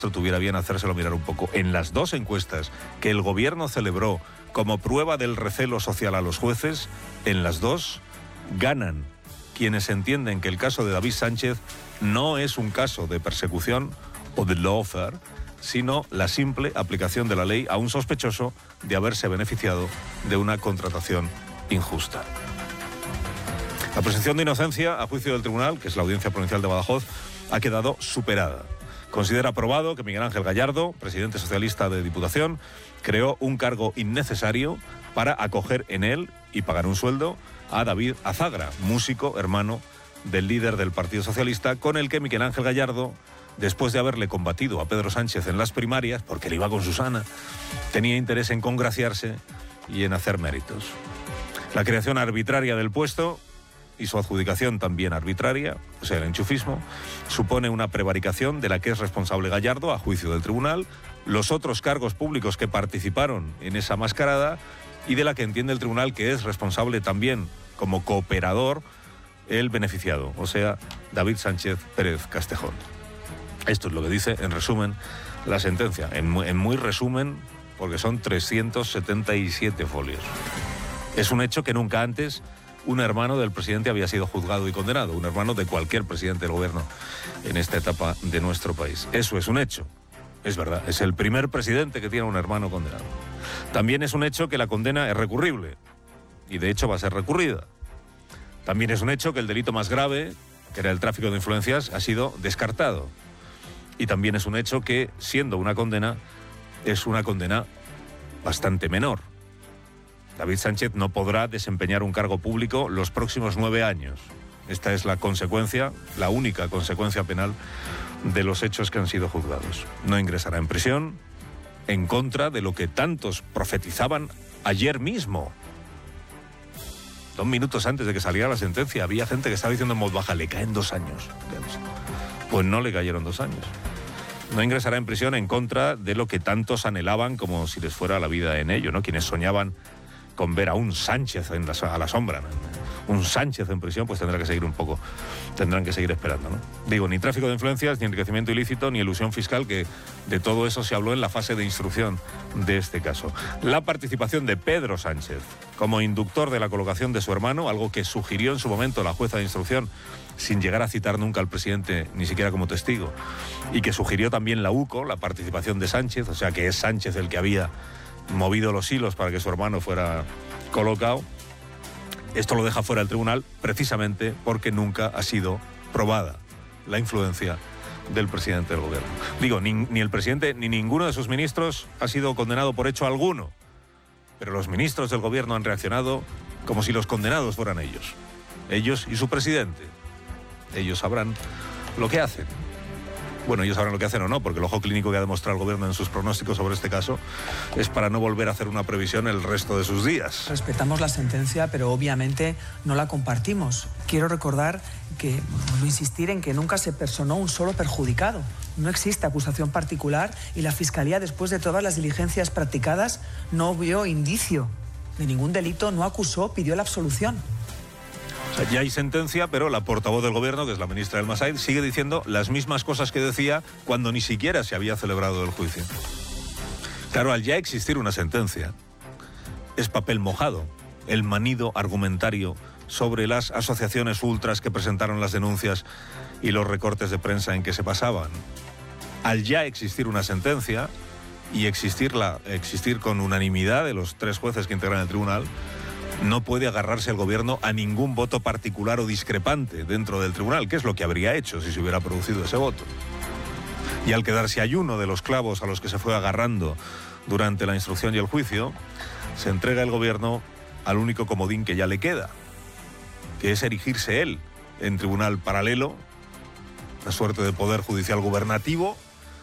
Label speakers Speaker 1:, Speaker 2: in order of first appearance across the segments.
Speaker 1: tuviera bien hacérselo mirar un poco. En las dos encuestas que el gobierno celebró como prueba del recelo social a los jueces, en las dos ganan quienes entienden que el caso de David Sánchez no es un caso de persecución o de lawfare, sino la simple aplicación de la ley a un sospechoso de haberse beneficiado de una contratación injusta. La presunción de inocencia, a juicio del tribunal, que es la Audiencia Provincial de Badajoz, ha quedado superada. Considera probado que Miguel Ángel Gallardo, presidente socialista de Diputación, creó un cargo innecesario para acoger en él y pagar un sueldo a David Azagra, músico, hermano del líder del Partido Socialista, con el que Miguel Ángel Gallardo, después de haberle combatido a Pedro Sánchez en las primarias, porque le iba con Susana, tenía interés en congraciarse y en hacer méritos. La creación arbitraria del puesto y su adjudicación también arbitraria, o sea, el enchufismo, supone una prevaricación de la que es responsable Gallardo, a juicio del tribunal, los otros cargos públicos que participaron en esa mascarada y de la que entiende el tribunal que es responsable también como cooperador el beneficiado, o sea, David Sánchez Pérez Castejón. Esto es lo que dice, en resumen, la sentencia. En muy resumen, porque son 377 folios. Es un hecho que nunca antes un hermano del presidente había sido juzgado y condenado, un hermano de cualquier presidente del gobierno en esta etapa de nuestro país. Eso es un hecho, es verdad, es el primer presidente que tiene un hermano condenado. También es un hecho que la condena es recurrible, y de hecho va a ser recurrida. También es un hecho que el delito más grave, que era el tráfico de influencias, ha sido descartado. Y también es un hecho que, siendo una condena, es una condena bastante menor. David Sánchez no podrá desempeñar un cargo público los próximos 9 años. Esta es la consecuencia, la única consecuencia penal de los hechos que han sido juzgados. No ingresará en prisión, en contra de lo que tantos profetizaban ayer mismo. 2 minutos antes de que saliera la sentencia, había gente que estaba diciendo en voz baja, le caen 2 años. Pues no le cayeron 2 años. No ingresará en prisión en contra de lo que tantos anhelaban como si les fuera la vida en ello, ¿no? Quienes soñaban con ver a un Sánchez a la sombra, ¿no? Un Sánchez en prisión, pues tendrán que seguir esperando, ¿no? Digo, ni tráfico de influencias, ni enriquecimiento ilícito, ni elusión fiscal, que de todo eso se habló en la fase de instrucción de este caso. La participación de Pedro Sánchez como inductor de la colocación de su hermano, algo que sugirió en su momento la jueza de instrucción, sin llegar a citar nunca al presidente, ni siquiera como testigo, y que sugirió también la UCO, la participación de Sánchez, o sea que es Sánchez el que había movido los hilos para que su hermano fuera colocado. Esto lo deja fuera el tribunal precisamente porque nunca ha sido probada la influencia del presidente del gobierno. Digo, ni el presidente ni ninguno de sus ministros ha sido condenado por hecho alguno, pero los ministros del gobierno han reaccionado como si los condenados fueran ellos y su presidente. Ellos sabrán lo que hacen. Bueno, ellos sabrán lo que hacen o no, porque el ojo clínico que ha demostrado el gobierno en sus pronósticos sobre este caso es para no volver a hacer una previsión el resto de sus días.
Speaker 2: Respetamos la sentencia, pero obviamente no la compartimos. Quiero recordar que, insistir en que nunca se personó un solo perjudicado. No existe acusación particular y la Fiscalía, después de todas las diligencias practicadas, no vio indicio de ningún delito, no acusó, pidió la absolución.
Speaker 1: O sea, ya hay sentencia, pero la portavoz del gobierno, que es la ministra del Massaid, sigue diciendo las mismas cosas que decía cuando ni siquiera se había celebrado el juicio. Claro, al ya existir una sentencia, es papel mojado el manido argumentario sobre las asociaciones ultras que presentaron las denuncias y los recortes de prensa en que se pasaban. Al ya existir una sentencia y existir con unanimidad de los 3 jueces que integran el tribunal, no puede agarrarse el gobierno a ningún voto particular o discrepante dentro del tribunal, que es lo que habría hecho si se hubiera producido ese voto. Y al quedarse ayuno de los clavos a los que se fue agarrando durante la instrucción y el juicio, se entrega el gobierno al único comodín que ya le queda, que es erigirse él en tribunal paralelo, una suerte de poder judicial gubernativo,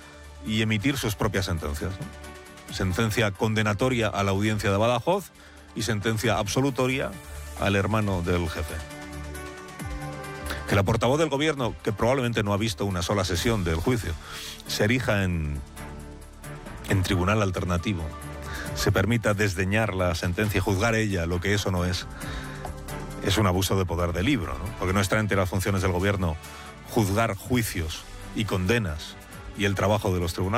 Speaker 1: y emitir sus propias sentencias, ¿no? Sentencia condenatoria a la audiencia de Badajoz y sentencia absolutoria al hermano del jefe. Que la portavoz del gobierno, que probablemente no ha visto una sola sesión del juicio, se erija en tribunal alternativo, se permita desdeñar la sentencia y juzgar ella lo que eso no es un abuso de poder de libro, ¿no? Porque no está entre las funciones del gobierno juzgar juicios y condenas y el trabajo de los tribunales.